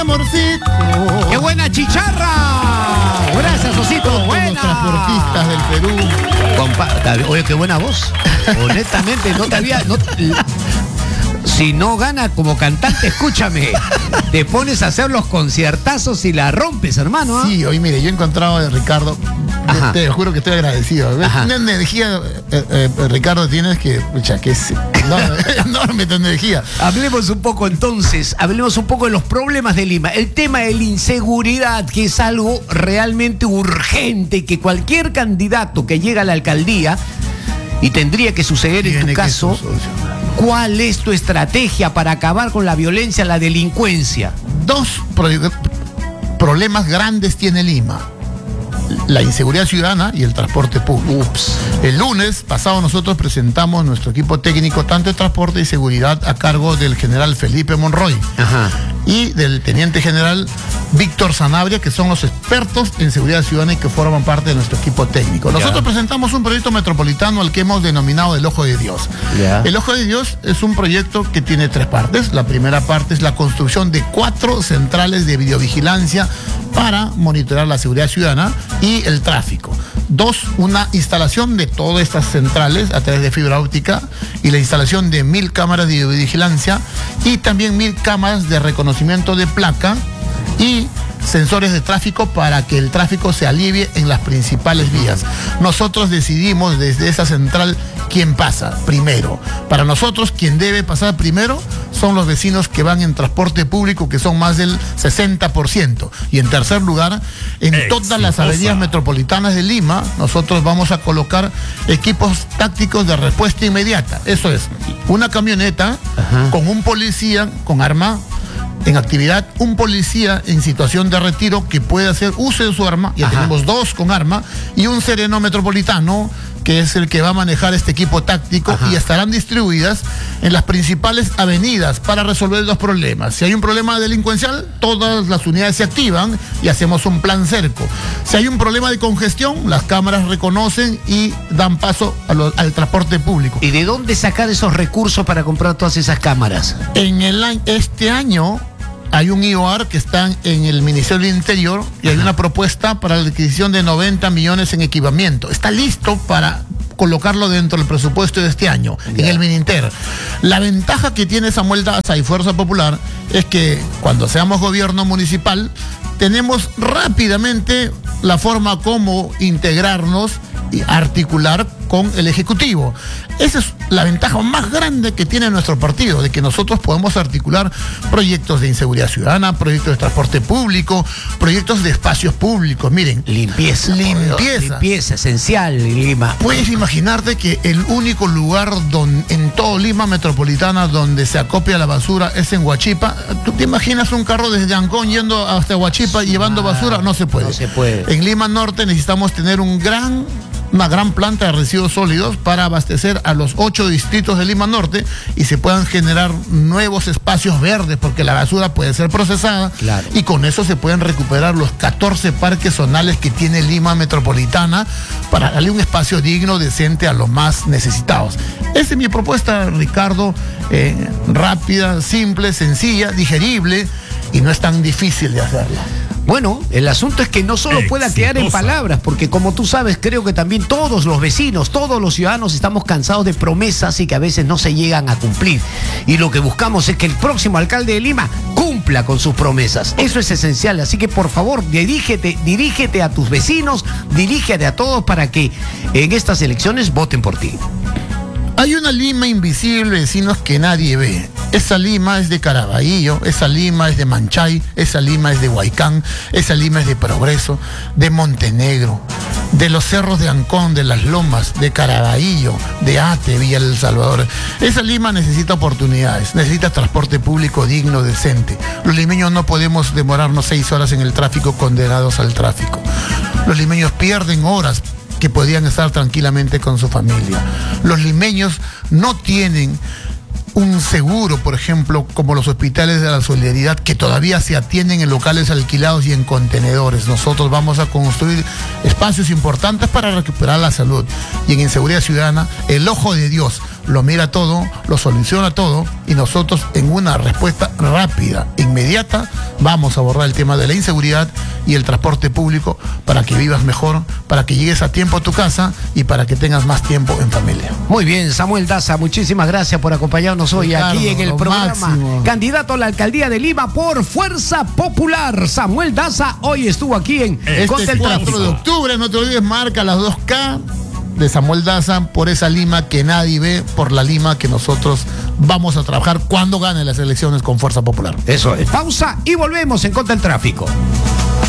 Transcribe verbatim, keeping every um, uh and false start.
amorcito. ¡Qué buena chicharra! Gracias, Osito. Todos Buena. los transportistas del Perú. Compa- Oye, qué buena voz. Honestamente, no te había... no te- Si no gana como cantante, escúchame, te pones a hacer los conciertazos y la rompes, hermano. ¿eh? Sí, hoy mire, yo he encontrado a Ricardo, Ajá. te juro que estoy agradecido. Ajá. Una energía, eh, eh, Ricardo, tienes que, pucha, que es enorme, enorme tu energía. Hablemos un poco entonces, hablemos un poco de los problemas de Lima. El tema de la inseguridad, que es algo realmente urgente, que cualquier candidato que llega a la alcaldía, y tendría que suceder en Tiene tu que caso, solucionar. ¿cuál es tu estrategia para acabar con la violencia, la delincuencia? Dos pro- problemas grandes tiene Lima: la inseguridad ciudadana y el transporte público. Ups. El lunes pasado nosotros presentamos nuestro equipo técnico, tanto de transporte y seguridad, a cargo del general Felipe Monroy Ajá. y del teniente general Víctor Sanabria, que son los expertos en seguridad ciudadana y que forman parte de nuestro equipo técnico. Nosotros Ya. presentamos un proyecto metropolitano al que hemos denominado El Ojo de Dios. Ya. El Ojo de Dios es un proyecto que tiene tres partes. La primera parte es la construcción de cuatro centrales de videovigilancia para monitorear la seguridad ciudadana y el tráfico. Dos, una instalación de todas estas centrales a través de fibra óptica y la instalación de mil cámaras de videovigilancia y también mil cámaras de reconocimiento de placa y sensores de tráfico para que el tráfico se alivie en las principales vías. Nosotros decidimos desde esa central quién pasa primero. Para nosotros, quien debe pasar primero son los vecinos que van en transporte público, que son más del sesenta por ciento. Y en tercer lugar, en todas las avenidas metropolitanas de Lima, nosotros vamos a colocar equipos tácticos de respuesta inmediata. Eso es, una camioneta Ajá. con un policía con arma en actividad, un policía en situación de retiro que puede hacer uso de su arma, ya Ajá. tenemos dos con arma, y un sereno metropolitano que es el que va a manejar este equipo táctico. Ajá. Y estarán distribuidas en las principales avenidas para resolver los problemas. Si hay un problema delincuencial, todas las unidades se activan y hacemos un plan cerco. Si hay un problema de congestión, las cámaras reconocen y dan paso a lo, al transporte público. ¿Y de dónde sacar esos recursos para comprar todas esas cámaras? En el año, este año hay un I O R que está en el Ministerio del Interior y hay una propuesta para la adquisición de noventa millones en equipamiento. Está listo para colocarlo dentro del presupuesto de este año, yeah. en el Mininter. La ventaja que tiene Samuel Daza y Fuerza Popular es que cuando seamos gobierno municipal, tenemos rápidamente la forma como integrarnos y articular con el Ejecutivo. Esa es la ventaja más grande que tiene nuestro partido, de que nosotros podemos articular proyectos de inseguridad ciudadana, proyectos de transporte público, proyectos de espacios públicos. Miren, limpieza. Limpieza. Limpieza, esencial en Lima. Puedes imaginarte que el único lugar donde, en todo Lima metropolitana donde se acopia la basura es en Huachipa. ¿Tú te imaginas un carro desde Ancón yendo hasta Huachipa llevando ah, basura? No se puede. No se puede. En Lima Norte necesitamos tener un gran... una gran planta de residuos sólidos para abastecer a los ocho distritos de Lima Norte y se puedan generar nuevos espacios verdes, porque la basura puede ser procesada, claro. y con eso se pueden recuperar los catorce parques zonales que tiene Lima Metropolitana para darle un espacio digno, decente a los más necesitados. Esa es mi propuesta, Ricardo, eh, rápida, simple, sencilla, digerible, y no es tan difícil de hacerla. Bueno, el asunto es que no solo pueda Exitosa. quedar en palabras, porque como tú sabes, creo que también todos los vecinos, todos los ciudadanos estamos cansados de promesas y que a veces no se llegan a cumplir. Y lo que buscamos es que el próximo alcalde de Lima cumpla con sus promesas. Eso es esencial, así que por favor, dirígete, dirígete a tus vecinos, dirígete a todos para que en estas elecciones voten por ti. Hay una Lima invisible, vecinos, que nadie ve. Esa Lima es de Caraballo, esa Lima es de Manchay, esa Lima es de Huaycán, esa Lima es de Progreso, de Montenegro, de los cerros de Ancón, de Las Lomas, de Caraballo, de Ate, Villa El Salvador. Esa Lima necesita oportunidades, necesita transporte público digno, decente. Los limeños no podemos demorarnos seis horas en el tráfico condenados al tráfico. Los limeños pierden horas que podían estar tranquilamente con su familia. Los limeños no tienen un seguro, por ejemplo, como los hospitales de la Solidaridad, que todavía se atienden en locales alquilados y en contenedores. Nosotros vamos a construir espacios importantes para recuperar la salud. Y en inseguridad ciudadana, el ojo de Dios, lo mira todo, lo soluciona todo y nosotros en una respuesta rápida, inmediata, vamos a abordar el tema de la inseguridad y el transporte público para que vivas mejor, para que llegues a tiempo a tu casa y para que tengas más tiempo en familia. Muy bien, Samuel Daza, muchísimas gracias por acompañarnos hoy Ricardo, aquí en el programa. Máximo. Candidato a la alcaldía de Lima por Fuerza Popular. Samuel Daza hoy estuvo aquí en Este Contra el cuatro Tráfico. de octubre, no te olvides, marca las dos K de Samuel Daza por esa Lima que nadie ve, por la Lima que nosotros vamos a trabajar cuando gane las elecciones con Fuerza Popular. Eso es. Pausa y volvemos en Contra el Tráfico.